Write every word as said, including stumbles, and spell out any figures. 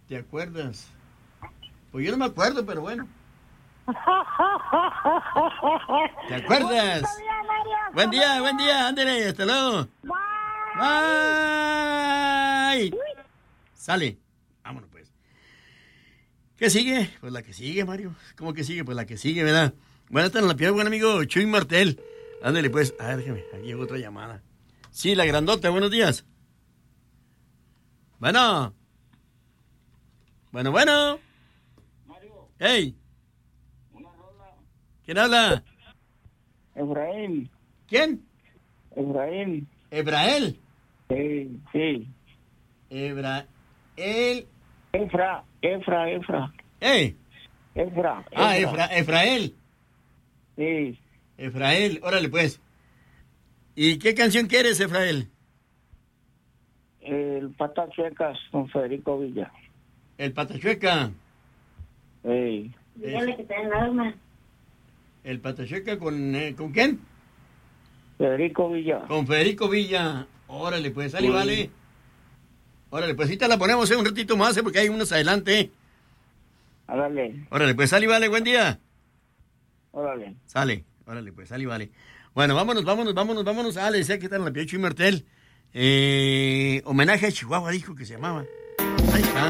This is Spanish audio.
¿Te acuerdas? Pues yo no me acuerdo, pero bueno. ¿Te acuerdas? Buen día, buen día, ándale, hasta luego. Bye. Bye. Sale, vámonos pues. ¿Qué sigue? Pues la que sigue, Mario. ¿Cómo que sigue? Pues la que sigue, ¿verdad? Buenas tardes, la piel, buen amigo Chuy Martel. Ándale pues, a ver, déjame, aquí llegó otra llamada. Sí, la grandota, buenos días. Bueno. Bueno, bueno. Mario. Hey. Una rola. ¿Quién habla? Efraín. ¿Quién? Efraín. ¿Ebrael? Sí, sí. Ebrael. Efra, Efra, Efra. ¡Ey! Efra. Ah, Efra, Efrael. Sí. Efrael, órale pues. ¿Y qué canción quieres, Efrael? El Patas Chuecas con Federico Villa. El Patachueca. Sí. Dígale que está en alma. El Patachueca con, eh, ¿con quién? Federico Villa. Con Federico Villa. Órale pues, sale, Sí. vale. Órale pues, ahorita la ponemos eh, un ratito más, eh, porque hay unos adelante. Órale. Órale pues, sale, vale, buen día. Órale. Sale, órale pues, sale, vale. Bueno, vámonos, vámonos, vámonos, vámonos. Ah, le decía que está en la Pio Chuy Martel. Eh, homenaje a Chihuahua, dijo que se llamaba. Ahí está.